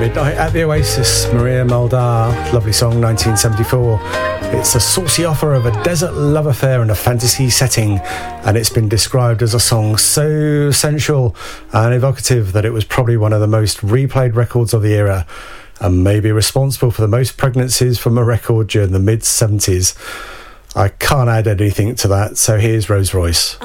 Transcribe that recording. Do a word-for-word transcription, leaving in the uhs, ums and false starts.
Midnight at the Oasis, Maria Muldaur, lovely song, nineteen seventy-four. It's a saucy offer of a desert love affair in a fantasy setting, and it's been described as a song so sensual and evocative that it was probably one of the most replayed records of the era, and maybe responsible for the most pregnancies from a record during the mid-seventies. I can't add anything to that, so here's Rose Royce.